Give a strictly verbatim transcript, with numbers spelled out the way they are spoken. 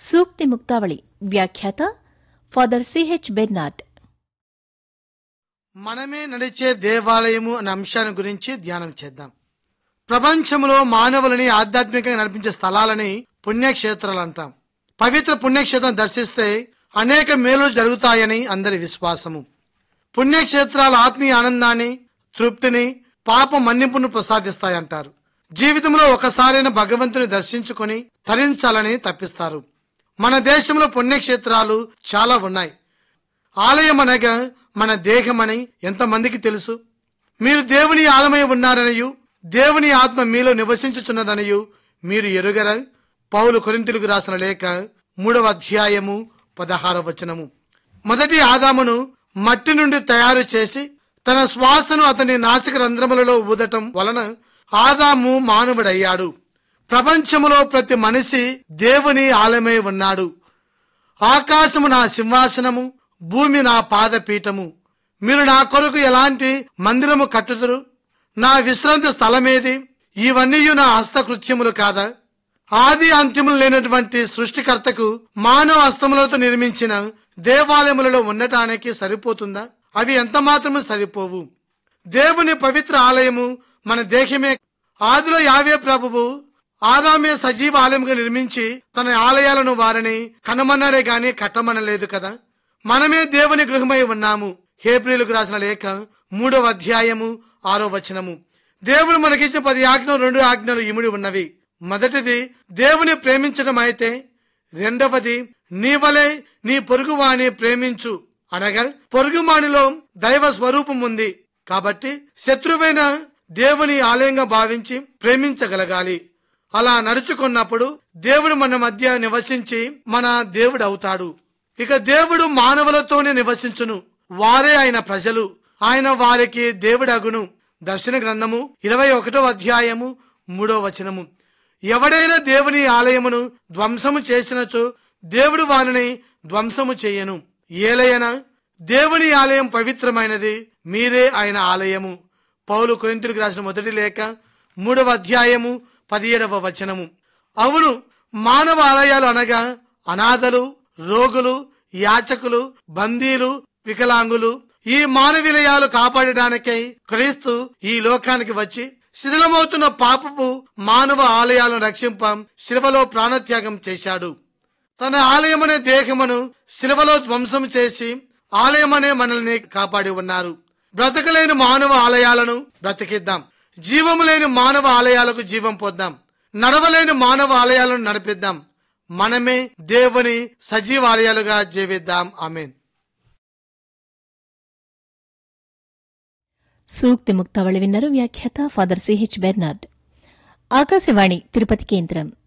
సూక్తి ముక్తావళి వ్యాఖ్యాత father CH Bernard. మనమే నడిచే దేవాలయము అనే అంశాన్ని గురించి ధ్యానం చేద్దాం. ప్రపంచంలో మానవులని ఆధ్యాత్మికంగా నడిపించే స్థలాలని పుణ్యక్షేత్రాలు అంటాం. పవిత్ర పుణ్యక్షేత్రం దర్శిస్తే అనేక మేలులు జరుగుతాయని అందరి విశ్వాసము. పుణ్యక్షేత్రాలు ఆత్మీయ ఆనందాన్ని, తృప్తిని, పాప మన్నింపును ప్రసాదిస్తాయంటారు. జీవితంలో ఒకసారైనా భగవంతుని దర్శించుకొని తరించాలని తప్పిస్తారు. మన దేశంలో పుణ్యక్షేత్రాలు చాలా ఉన్నాయి. ఆలయం అనగా మన దేహమని ఎంతమందికి తెలుసు? మీరు దేవుని ఆలమై ఉన్నారనియు దేవుని ఆత్మ మీలో నివసించుచున్నదనియు మీరు ఎరుగరా? పౌలు కొరింథీయులకు రాసిన లేఖ మూడవ అధ్యాయము పదహారవ వచనము. మొదటి ఆదామును మట్టి నుండి తయారు చేసి తన శ్వాసను అతని నాసిక రంధ్రములలో ఊదటం వలన ఆదాము మానవుడయ్యాడు. ప్రపంచములో ప్రతి మనిషి దేవుని ఆలయమై ఉన్నాడు. ఆకాశము నా సింహాసనము, భూమి నా పాదపీఠము. మీరు నా కొరకు ఎలాంటి మందిరము కట్టుదురు? నా విశ్రాంతి స్థలమేది? ఇవన్నీ నా హస్తకృత్యములు కాదా? ఆది అంత్యములు లేనటువంటి సృష్టికర్తకు మానవ హస్తములతో నిర్మించిన దేవాలయములలో ఉండటానికి సరిపోతుందా? అవి ఎంత మాత్రము సరిపోవు. దేవుని పవిత్ర ఆలయము మన దేహమే. ఆదిలో యావే ప్రభువు ఆదామే సజీవ ఆలయంగా నిర్మించి తన ఆలయాలను వారిని కనమన్నారే గాని కట్టమనలేదు కదా. మనమే దేవుని గృహమై ఉన్నాము. హెబ్రీయులకు రాసిన లేఖ మూడవ అధ్యాయము ఆరో వచనము. దేవుడు మనకిచ్చిన పది ఆజ్ఞలు రెండు ఆజ్ఞలు ఇమిడి ఉన్నవి. మొదటిది దేవుని ప్రేమించడం అయితే, రెండవది నీ వలె నీ పొరుగువాని ప్రేమించు అనగా పొరుగువానిలో దైవ స్వరూపం ఉంది కాబట్టి శత్రువైన దేవుని ఆలయంగా భావించి ప్రేమించగలగాలి. అలా నడుచుకున్నప్పుడు దేవుడు మన మధ్య నివసించి మన దేవుడు అవుతాడు. ఇక దేవుడు మానవులతోనే నివసించును, వారే ఆయన ప్రజలు, ఆయన వారికి దేవుడగును. దర్శన గ్రంథము ఇరవై ఒకటో అధ్యాయము మూడో వచనము. ఎవడైనా దేవుని ఆలయమును ధ్వంసము చేసినచో దేవుడు వారిని ధ్వంసము చేయను. ఏలయనా దేవుని ఆలయం పవిత్రమైనది, మీరే ఆయన ఆలయము. పౌలు కొరింథీయులకు రాసిన మొదటి లేఖ మూడవ అధ్యాయము పదిహేడవ వచనము. అవును, మానవ ఆలయాలు అనగా అనాథలు, రోగులు, యాచకులు, బందీలు, వికలాంగులు, ఈ మానవీలయాలు కాపాడడానికై క్రీస్తు ఈ లోకానికి వచ్చి శిథిలమవుతున్న పాపపు మానవ ఆలయాలను రక్షింప శిలువలో ప్రాణత్యాగం చేశాడు. తన ఆలయమనే దేహమును శిలువలో ధ్వంసం చేసి ఆలయమనే మనల్ని కాపాడి ఉన్నారు. బ్రతకలేని మానవ ఆలయాలను బ్రతికిద్దాం. జీవము లేని మానవ ఆలయాలకు జీవం పొద్దాం. నడవలేని మానవ ఆలయాలను నడిపిద్దాం. మనమే దేవుని సజీవ ఆలయాలుగా జీవిద్దాం. ఆమేన్. సూక్తి ముక్తావళి విన్నారు. వ్యాఖ్యాత father CH Bernard. Akashvani Tirupati కేంద్రం.